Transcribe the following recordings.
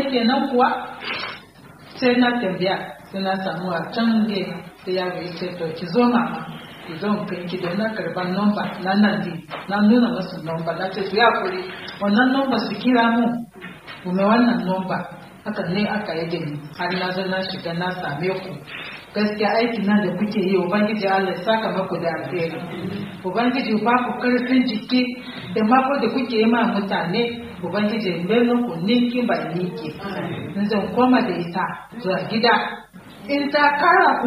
kenan kuwa sai na tambaya sai na samu a can ne da yaro ya ce to ki zo mama ki zo kai ki da na karban number na nan din na nuna musu number na ce su ya kuri wannan number su kira mu kuma wannan number haka ne aka yi da ni har na zo na shiga na same ku gaskiya aikin nan da kuke yi ubangiji Allah ya saka maku da alheri ubangiji ba ku karfin jiki da mako da kuke yi ma mutane ubangiji melon ku ninki ba ninki in zan koma da ita zuwa gida in ta kara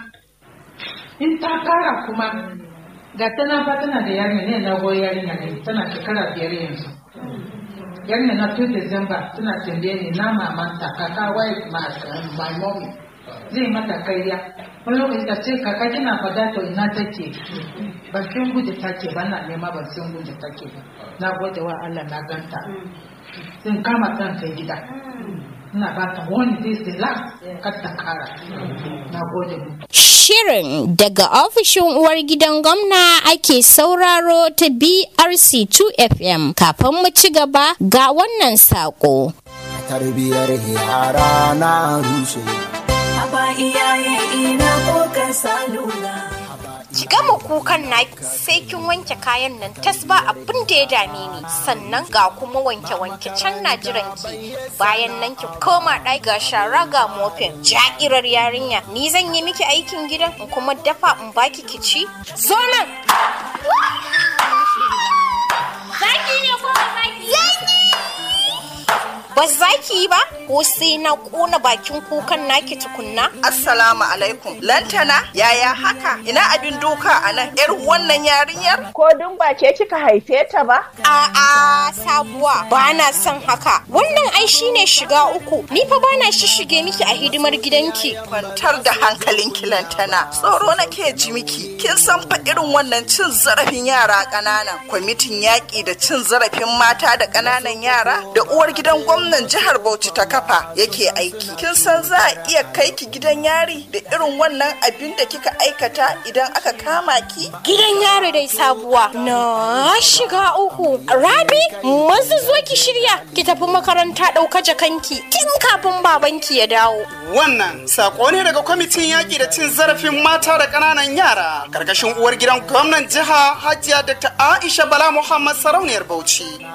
kuma ga tana fa tana da yarinya ne na goyi yarinya ne tana shekara 5 yanzu yarinya na 2 December tana tambaye ni na mamanta kaka wai my mommy zai mata kariya wani lokaci ta ce kaka kina fada to ina take bakin gudu take ba na nema bakin gudu take ba na gode wa Allah na ganta sun kama kan kai gida ina ba ta wani this the last kar ta kara na gode mu. Shirin daga ofishin uwar gidan gwamna ake sauraro ta BRC 2 FM kafin mu ci gaba ga wannan sako. Tarbiyar yara na rushe. Aba iyaye ina kokar salula. Ki gama kukan na sai kin wanke kayan nan tas ba abin da ya dame ni sannan ga kuma wanke can na jiran ki bayan nan ki koma ɗaki ga shara ga mofin ja'irar yarinya ni zan yi miki aikin gidan in kuma dafa in baki ki ci zo nan zaki ne ko zaki ba zaki yi ba ko sai na kona bakin kukan naki tukunna. Assalamu alaikum. Lantana yaya haka ina abin doka a nan yar wannan yarinyar? Ko dun ba ke kika haife ta ba? A'a sabuwa ba na son haka. Wannan ai shine shiga uku. Ni fa ba na shishige miki a hidimar gidanki. Kwantar da hankalinki Lantana. Tsoro nake ji miki. Kin san fa irin wannan cin zarafin yara ƙanana. Kwamitin yaƙi da cin zarafin mata da ƙananan yara da uwar gidan gwamnan jihar Bauchi ta kafa yake aiki. Kin san za a iya kai ki gidan yari da irin wannan abin da kika aikata idan aka kama ki? Gidan yari dai sabuwa. Na shiga uku. Rabi, mazu zo ki shirya ki tafi makaranta ɗauka jakanki tun kafin babanki ya dawo. Wannan sako ne daga kwamitin yaƙi da cin zarafin mata da ƙananan yara karkashin uwar gidan gwamnan jiha Hajiya Dr. Aisha Bala Muhammad Sarauniyar Bauchi.